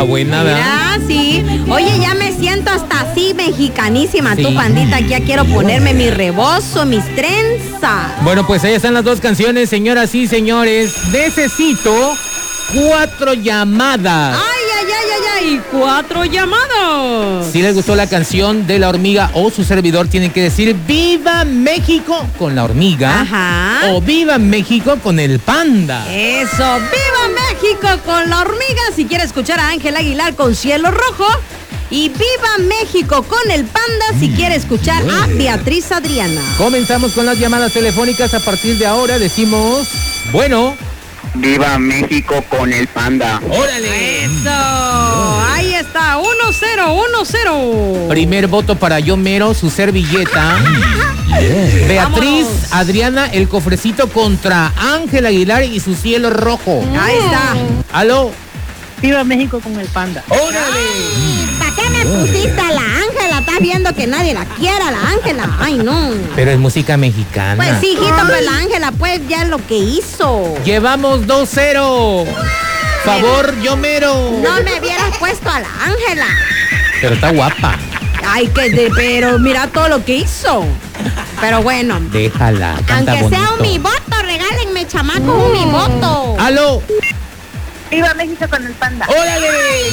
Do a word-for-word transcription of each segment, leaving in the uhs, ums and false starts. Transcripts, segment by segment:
buena, ¿verdad? Ah, sí. Oye, ya me siento hasta así mexicanísima. Sí. Tu pandita, aquí ya quiero ponerme mi rebozo, mis trenzas. Bueno, pues ahí están las dos canciones, señoras y señores. Necesito cuatro llamadas. Ay, ay, ay, ay, ay. Cuatro llamadas. Si les gustó la canción de La Hormiga o su servidor, tienen que decir ¡Viva México! Con La Hormiga. Ajá. O ¡Viva México! Con el Panda. Eso, ¡viva México con La Hormiga! Si quiere escuchar a Ángel Aguilar con Cielo Rojo. Y ¡viva México con el Panda! Si quiere escuchar a Beatriz Adriana. Comenzamos con las llamadas telefónicas. A partir de ahora decimos, bueno... ¡Viva México con el Panda! ¡Órale! Eso, ahí está, uno cero, uno cero. Primer voto para Yo Mero, su servilleta. Beatriz Vámonos. Adriana, el cofrecito contra Ángel Aguilar y su Cielo Rojo. Ahí está. ¿Aló? ¡Viva México con el Panda! ¡Órale! ¿Para qué me pusiste a la Ángela? Estás viendo que nadie la quiera, la Ángela. Ay, no. Pero es música mexicana. Pues sí, hijito, pues la Ángela, pues ya lo que hizo. Llevamos dos cero. Favor, Yo Mero. No me hubieras puesto a la Ángela. Pero está guapa. Ay, que de, pero mira todo lo que hizo. Pero bueno. Déjala, canta Aunque bonito. sea un mi voto, regálenme, chamacos, un mi voto. ¡Aló! ¡Viva México con el Panda! ¡Órale!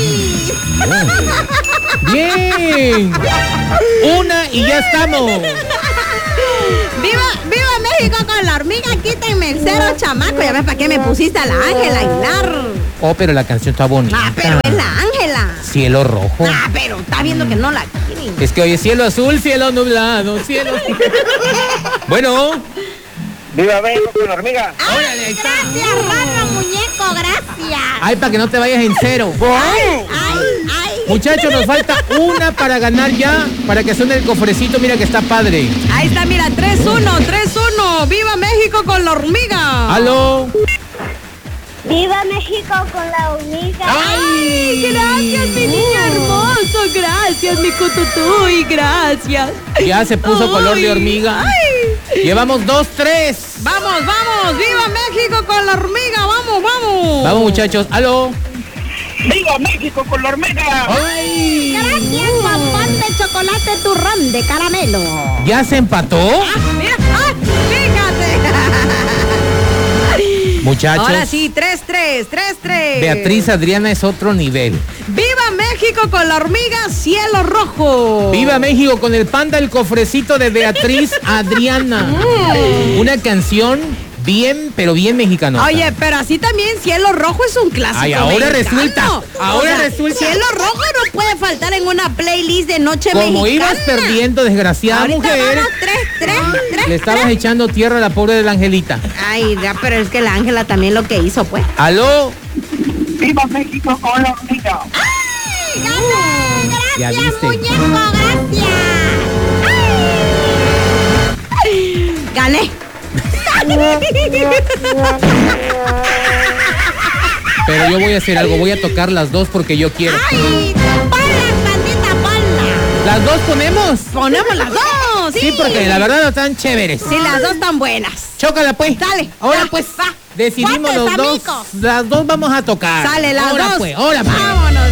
¡Bien! Una y ya estamos. ¡Viva, viva México con La Hormiga! Quítenme el cero, chamaco. Ya ves para qué me pusiste a la Ángela Aguilar. Oh, pero la canción está bonita. Ah, pero es la Ángela. Cielo rojo. Ah, pero está viendo que no la quieren. Es que hoy es cielo azul, cielo nublado, cielo... Bueno. ¡Viva México con La Hormiga! Órale, ahí está. Gracias, rano muñeco, gracias. Ay, para que no te vayas en cero. Ay, ay, ay. Muchachos, nos falta una para ganar ya, para que suene el cofrecito, mira que está padre. Ahí está, mira, tres uno, tres uno. ¡Viva México con La Hormiga! ¿Aló? ¡Viva México con La Hormiga! ¡Ay, gracias, mi niño hermoso! Gracias, mi cututuy, gracias. Ya se puso color de hormiga. Ay. Llevamos dos, tres. Vamos, vamos, ¡viva México con La Hormiga! ¡Vamos, vamos! Vamos, muchachos, ¿aló? ¡Viva México con La Hormiga! ¡Ay! Gracias, bombón de chocolate turrón de caramelo. ¿Ya se empató? Ah, mira, ah, fíjate. Muchachos. Ahora sí, tres tres, tres tres. Beatriz Adriana es otro nivel. ¡Viva México con La Hormiga, Cielo Rojo! ¡Viva México con el Panda, el cofrecito de Beatriz Adriana! Una canción bien, pero bien mexicana. Oye, pero así también Cielo Rojo es un clásico. Ay, ahora mexicano. resulta, ahora O sea, resulta. Cielo Rojo no puede faltar en una playlist de noche Como mexicana. ibas perdiendo, desgraciada Ahorita mujer. vamos tres tres, tres Le estabas tres. echando tierra a la pobre de la Angelita. Ay, ya, pero es que la Ángela también lo que hizo, pues. ¿Aló? ¡Viva México con La Hormiga! ¡Ay, gané! Ya ¡Gracias, viste. muñeco! ¡Gracias! ¡Ay! ¡Gané! Pero yo voy a hacer algo, voy a tocar las dos porque yo quiero. ¡Ay! ¡Ponla, pandita, ponla! ¿Las dos ponemos? ¡Ponemos las dos! ¡Sí! Sí, porque la verdad no están chéveres. Sí, las dos están buenas. Chócala pues. Dale. Ahora ya, pues. va. Decidimos Fuertes, los dos. amigos. Las dos vamos a tocar. Sale las ahora dos. pues, ahora pues. Vámonos.